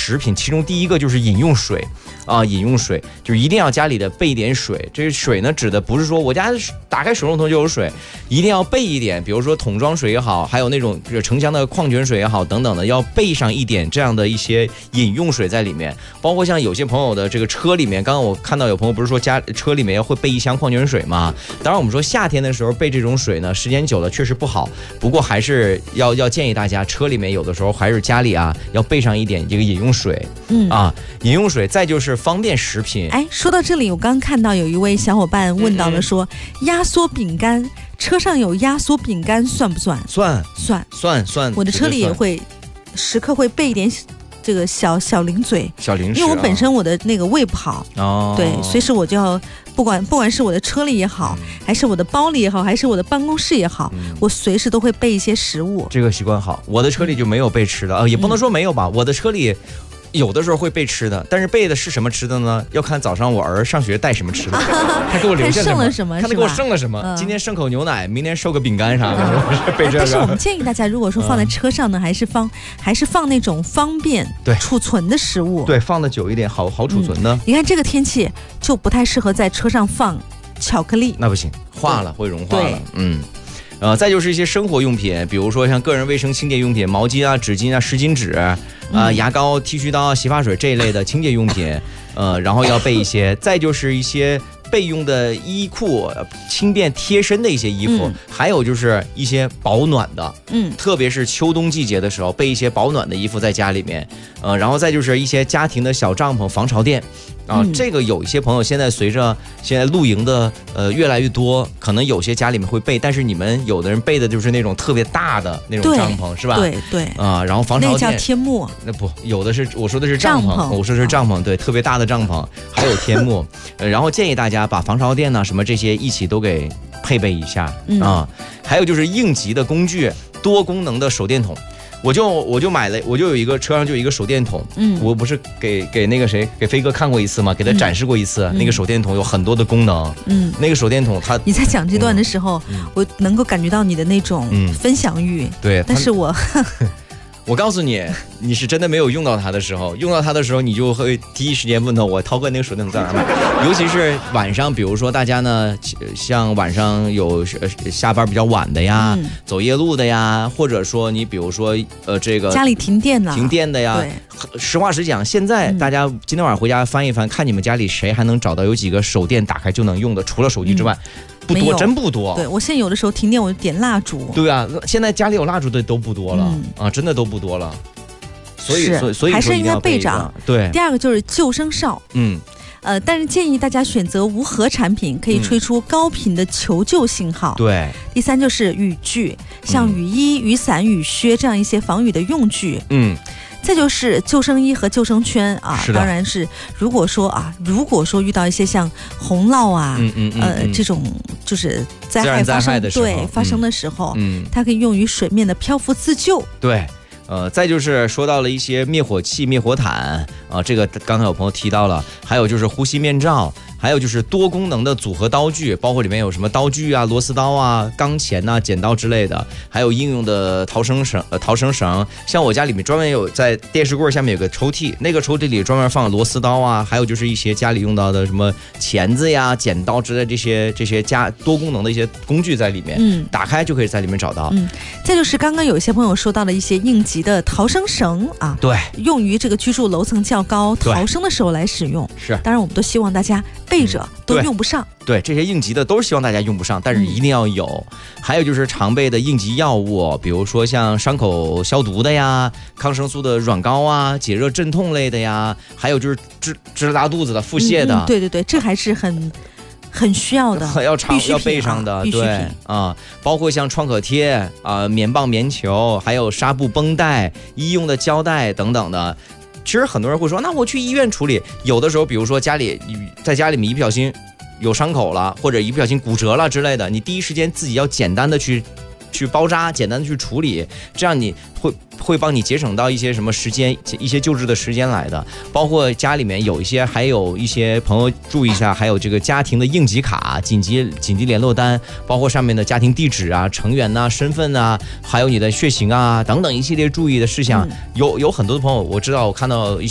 食品，其中第一个就是饮用水啊，饮用水就是一定要家里的备一点水。这水呢，指的不是说我家打开水龙头就有水，一定要备一点，比如说桶装水也好，还有那种城乡的矿泉水也好等等的，要备上一点这样的一些饮用水在里面。包括像有些朋友的这个车里面，刚刚我看到有朋友不是说车里面会备一箱矿泉水吗？当然我们说夏天的时候备这种水呢，时间久了确实不好，不过还是要建议大家车里面有的时候还是家里啊要备上一点这个饮用水，饮用水。再就是方便食品。 哎，说到这里，我刚看到有一位小伙伴问到了说，压缩饼干，车上有压缩饼干算不算？算。我的车里也会时刻会备一点这个小零嘴， 小零食， 因为我本身我的那个胃不好，对，随时我就要不管是我的车里也好，还是我的包里也好，还是我的办公室也好，我随时都会备一些食物。 这个习惯好，我的车里就没有备吃的也不能说没有吧，我的车里有的时候会备吃的，但是备的是什么吃的呢？要看早上我儿上学带什么吃的，他给我留下什么，看他给我剩了什么。今天剩口牛奶，明天收个饼干啥的，备这个。 但是我们建议大家，如果说放在车上呢，还是放那种方便储存的食物， 对，放的久一点，好储存的。 你看这个天气就不太适合在车上放巧克力， 那不行，化了会融化了。再就是一些生活用品，比如说像个人卫生清洁用品，毛巾啊、纸巾啊、湿巾纸牙膏、剃须刀、洗发水这一类的清洁用品，然后要备一些。再就是一些备用的衣裤，轻便贴身的一些衣服，还有就是一些保暖的，特别是秋冬季节的时候，备一些保暖的衣服在家里面，然后再就是一些家庭的小帐篷、防潮垫。这个有一些朋友现在随着现在露营的越来越多，可能有些家里面会备，但是你们有的人备的就是那种特别大的那种帐篷，是吧？ 对然后防潮垫那叫天幕， 那不有的是我说的是帐篷，我说的是帐篷，对，特别大的帐篷，还有天幕，然后建议大家把防潮垫呢什么这些一起都给配备一下还有就是应急的工具，多功能的手电筒。我就买了，我就有一个车上就有一个手电筒，我不是给那个谁给飞哥看过一次吗？给他展示过一次，那个手电筒有很多的功能，那个手电筒它你在讲这段的时候，我能够感觉到你的那种分享欲， 对， 但是我告诉你，你是真的没有用到它的时候，你就会第一时间问到我，涛哥那个手电筒在哪买？尤其是晚上，比如说大家呢，像晚上有下班比较晚的呀，走夜路的呀，或者说你比如说这个家里停电的呀。实话实讲，现在大家今天晚上回家翻一翻，看你们家里谁还能找到有几个手电打开就能用的，除了手机之外。不多，真不多。 对，我现在有的时候停电，我就点蜡烛。 对啊，现在家里有蜡烛的都不多了真的都不多了。所以还是应该备着。 对。 第二个就是救生哨。但是建议大家选择无核产品，可以吹出高频的求救信号。 对。 第三就是雨具，像雨衣、雨伞、雨靴这样一些防雨的用具。再就是救生衣和救生圈当然是如果说遇到一些像洪涝这种就是灾害发生的时候，它可以用于水面的漂浮自救。 对。再就是说到了一些灭火器、灭火毯这个刚才有朋友提到了，还有就是呼吸面罩，还有就是多功能的组合刀具，包括里面有什么刀具啊、螺丝刀啊、钢钳啊、剪刀之类的，还有应用的逃生绳。像我家里面专门有在电视柜下面有个抽屉，那个抽屉里专门放螺丝刀啊，还有就是一些家里用到的什么钳子呀、剪刀之类这些多功能的一些工具在里面，打开就可以在里面找到。 再就是刚刚有一些朋友说到了一些应急的逃生绳对， 用于这个居住楼层较高逃生的时候来使用。 是， 当然我们都希望大家备着，都用不上。 对，这些应急的都是希望大家用不上，但是一定要有。还有就是常备的应急药物，比如说像伤口消毒的呀，抗生素的软膏啊，解热镇痛类的呀，还有就是治拉肚子的、腹泻的。 对，这还是很需要的， 要备上的。对包括像创可贴棉棒、棉球，还有纱布绷带、医用的胶带等等的。其实很多人会说，那我去医院处理。有的时候，比如说在家里面一不小心有伤口了，或者一不小心骨折了之类的，你第一时间自己要简单的去包扎，简单的去处理，这样你会帮你节省到一些什么时间，一些救治的时间来的。包括家里面还有一些朋友注意一下，还有这个家庭的应急卡、紧急联络单，包括上面的家庭地址啊、成员啊、身份啊，还有你的血型啊等等一系列注意的事项。有很多的朋友我知道，我看到